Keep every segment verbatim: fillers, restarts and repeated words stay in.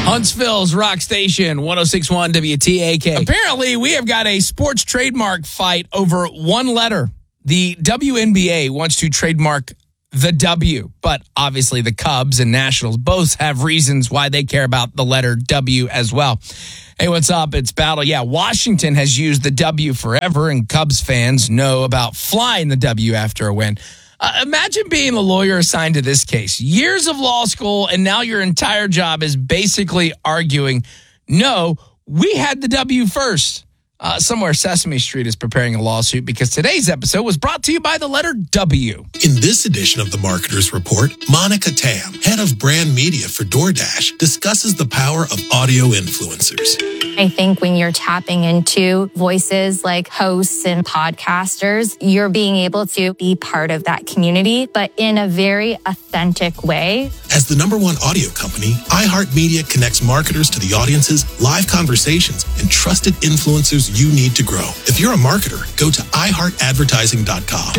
Huntsville's Rock Station, one oh six point one W T A K. Apparently, we have got a sports trademark fight over one letter. The W N B A wants to trademark the W, but obviously the Cubs and Nationals both have reasons why they care about the letter W as well. Hey, what's up? It's Battle. Yeah, Washington has used the W forever, and Cubs fans know about flying the W after a win. Uh, imagine being the lawyer assigned to this case. Years of law school, and now your entire job is basically arguing, no, we had the W first. Uh, somewhere Sesame Street is preparing a lawsuit because today's episode was brought to you by the letter W. In this edition of the Marketer's Report, Monica Tam, head of brand media for DoorDash, discusses the power of audio influencers. I think when you're tapping into voices like hosts and podcasters, you're being able to be part of that community, but in a very authentic way. As the number one audio company, iHeartMedia connects marketers to the audiences, live conversations, and trusted influencers you need to grow. If you're a marketer, go to i heart advertising dot com.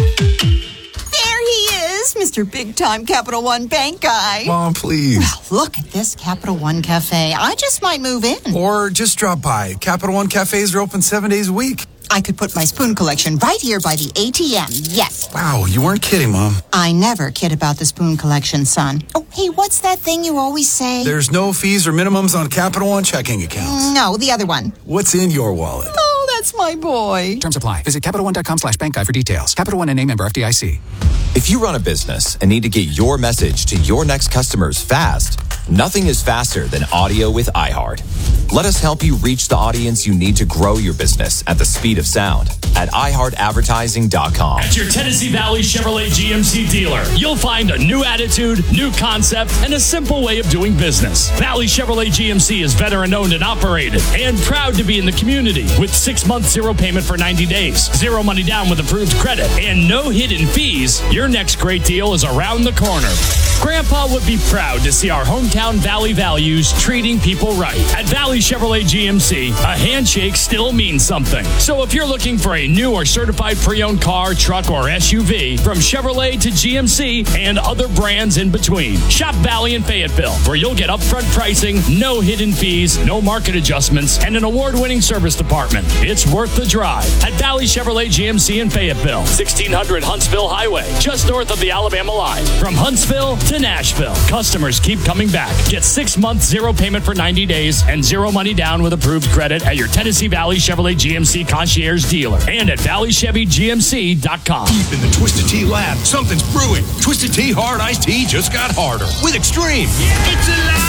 There he is, Mister Big Time Capital One Bank guy. Mom, please. Well, look at this Capital One Cafe. I just might move in. Or just drop by. Capital One cafes are open seven days a week. I could put my spoon collection right here by the A T M. Yes. Wow, you weren't kidding, Mom. I never kid about the spoon collection, son. Oh, hey, what's that thing you always say? There's no fees or minimums on Capital One checking accounts. No, the other one. What's in your wallet? Oh, that's my boy. Terms apply. Visit Capital One dot com slash bank guide for details. Capital One N A member F D I C. If you run a business and need to get your message to your next customers fast, nothing is faster than audio with iHeart. Let us help you reach the audience you need to grow your business at the speed of sound at i heart advertising dot com. At your Tennessee Valley Chevrolet G M C dealer, you'll find a new attitude, new concept, and a simple way of doing business. Valley Chevrolet G M C is veteran owned and operated and proud to be in the community with six months zero payment for ninety days, zero money down with approved credit, and no hidden fees. Your next great deal is around the corner. Grandpa would be proud to see our hometown Valley values treating people right. At Valley Chevrolet G M C, a handshake still means something. So if you're looking for a new or certified pre-owned car, truck, or S U V, from Chevrolet to G M C and other brands in between, shop Valley in Fayetteville, where you'll get upfront pricing, no hidden fees, no market adjustments, and an award-winning service department. It's worth the drive at Valley Chevrolet G M C in Fayetteville, sixteen hundred Huntsville Highway, just north of the Alabama line. From Huntsville to Nashville, customers keep coming back. Get six months, zero payment for ninety days, and zero money down with approved credit at your Tennessee Valley Chevrolet G M C concierge dealer and at valley chevy g m c dot com. Deep in the Twisted Tea lab, something's brewing. Twisted Tea Hard Iced Tea just got harder with Extreme. It's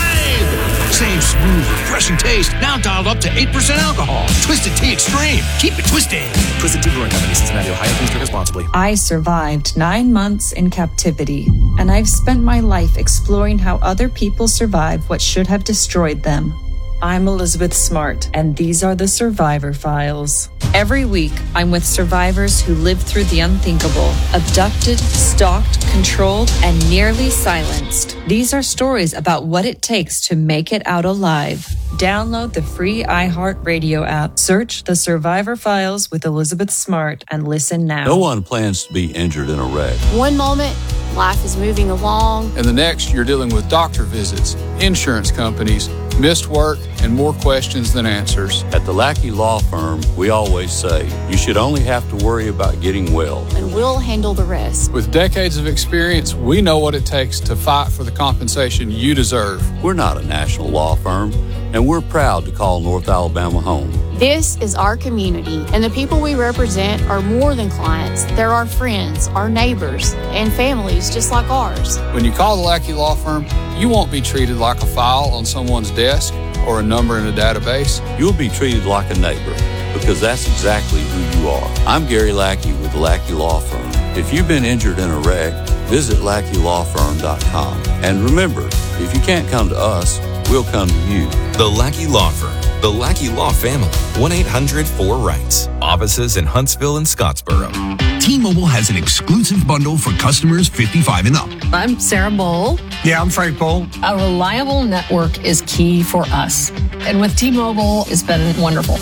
alive! Same smooth, refreshing taste, now dialed up to eight percent alcohol. Twisted Tea Extreme. Keep it twisted. Twisted Tea Brewing Company, Cincinnati, Ohio. Please drink responsibly. I survived nine months in captivity, and I've spent my life exploring how other people survive what should have destroyed them. I'm Elizabeth Smart, and these are the Survivor Files. Every week, I'm with survivors who lived through the unthinkable, abducted, stalked, controlled, and nearly silenced. These are stories about what it takes to make it out alive. Download the free iHeartRadio app, search The Survivor Files with Elizabeth Smart, and listen now. No one plans to be injured in a wreck. One moment, life is moving along. And the next, you're dealing with doctor visits, insurance companies, missed work, and more questions than answers. At the Lackey Law Firm, we always say, you should only have to worry about getting well. And we'll handle the rest. With decades of experience, we know what it takes to fight for the compensation you deserve. We're not a national law firm, and we're proud to call North Alabama home. This is our community, and the people we represent are more than clients. They're our friends, our neighbors, and families just like ours. When you call the Lackey Law Firm, you won't be treated like a file on someone's desk or a number in a database. You'll be treated like a neighbor, because that's exactly who you are. I'm Gary Lackey with the Lackey Law Firm. If you've been injured in a wreck, visit lackey law firm dot com. And remember, if you can't come to us, we'll come to you. The Lackey Law Firm. The Lackey Law Family. one eight hundred four rights. Offices in Huntsville and Scottsboro. T-Mobile has an exclusive bundle for customers fifty-five and up. I'm Sarah Bowl. Yeah, I'm Frank Bowl. A reliable network is key for us. And with T-Mobile, it's been wonderful.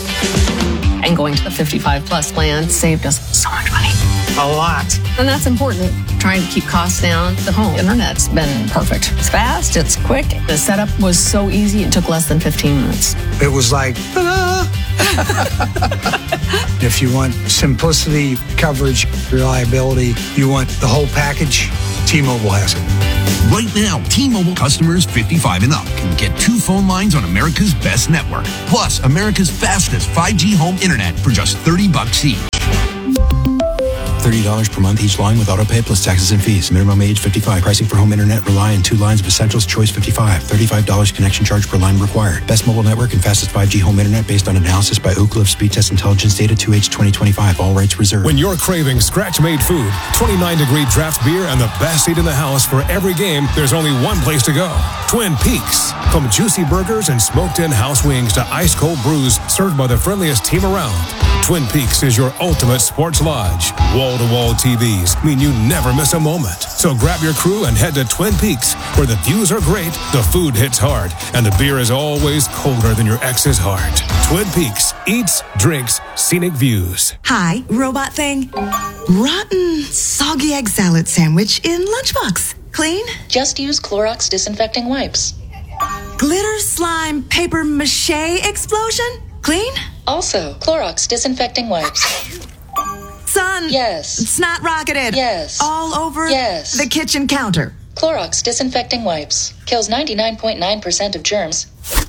And going to the fifty-five plus plan saved us so much money. A lot. And that's important, trying to keep costs down. The home internet's been perfect. It's fast, it's quick. The setup was so easy, it took less than fifteen minutes. It was like, ta-da! If you want simplicity, coverage, reliability, you want the whole package, T-Mobile has it. Right now, T-Mobile customers fifty-five and up can get two phone lines on America's best network, plus America's fastest five G home internet for just thirty bucks each. thirty dollars per month each line with autopay plus taxes and fees. Minimum age fifty-five. Pricing for home internet rely on two lines of Essentials Choice fifty-five. thirty-five dollars connection charge per line required. Best mobile network and fastest five G home internet based on analysis by Oak Cliff Speed Test Intelligence Data two H twenty twenty-five. All rights reserved. When you're craving scratch-made food, twenty-nine degree draft beer, and the best seat in the house for every game, there's only one place to go. Twin Peaks. From juicy burgers and smoked in-house wings to ice-cold brews served by the friendliest team around. Twin Peaks is your ultimate sports lodge. Wall-to-wall T Vs mean you never miss a moment. So grab your crew and head to Twin Peaks, where the views are great, the food hits hard, and the beer is always colder than your ex's heart. Twin Peaks. Eats, drinks, scenic views. Hi, robot thing. Rotten, soggy egg salad sandwich in lunchbox. Clean? Just use Clorox disinfecting wipes. Glitter slime paper mache explosion? Clean? Also, Clorox disinfecting wipes. Son. Yes. Snot rocketed. Yes. All over yes. the kitchen counter. Clorox disinfecting wipes. Kills ninety-nine point nine percent of germs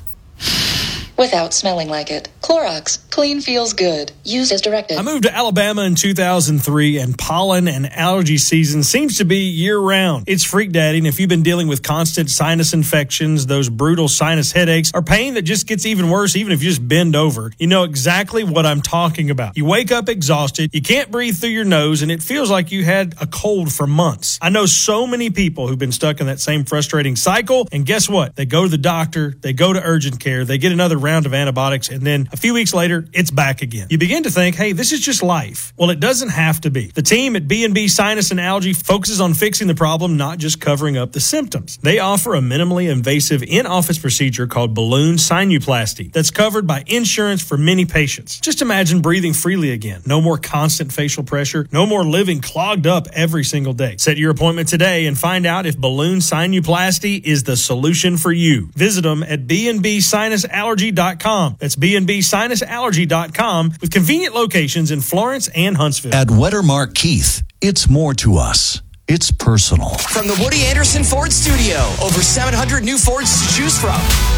without smelling like it. Clorox. Clean feels good. Use as directed. I moved to Alabama in two thousand three, and pollen and allergy season seems to be year-round. It's Freak Daddy, and if you've been dealing with constant sinus infections, those brutal sinus headaches, or pain that just gets even worse even if you just bend over, you know exactly what I'm talking about. You wake up exhausted, you can't breathe through your nose, and it feels like you had a cold for months. I know so many people who've been stuck in that same frustrating cycle, and guess what? They go to the doctor, they go to urgent care, they get another round of antibiotics, and then a few weeks later, it's back again. You begin to think, hey, this is just life. Well, it doesn't have to be. The team at B and B Sinus and Allergy focuses on fixing the problem, not just covering up the symptoms. They offer a minimally invasive in-office procedure called balloon sinuplasty that's covered by insurance for many patients. Just imagine breathing freely again. No more constant facial pressure. No more living clogged up every single day. Set your appointment today and find out if balloon sinuplasty is the solution for you. Visit them at b and b sinus allergy dot com. That's b and b sinus allergy dot com with convenient locations in Florence and Huntsville. At Wettermark Keith, it's more to us. It's personal. From the Woody Anderson Ford Studio, over seven hundred new Fords to choose from.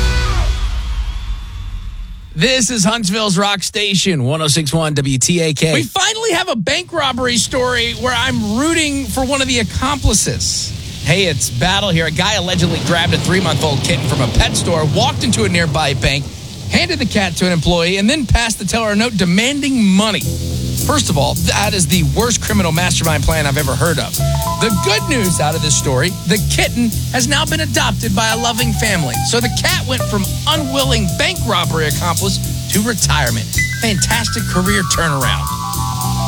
This is Huntsville's Rock Station, one oh six point one W T A K. We finally have a bank robbery story where I'm rooting for one of the accomplices. Hey, it's Battle here. A guy allegedly grabbed a three-month-old kitten from a pet store, walked into a nearby bank, handed the cat to an employee, and then passed the teller a note demanding money. First of all, that is the worst criminal mastermind plan I've ever heard of. The good news out of this story, the kitten has now been adopted by a loving family. So the cat went from unwilling bank robbery accomplice to retirement. Fantastic career turnaround.